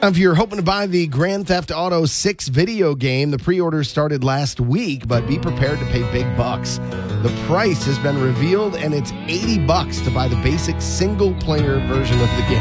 If you're hoping to buy the Grand Theft Auto 6 video game, the pre-order started last week, but be prepared to pay big bucks. The price has been revealed, and it's $80 to buy the basic single-player version of the game.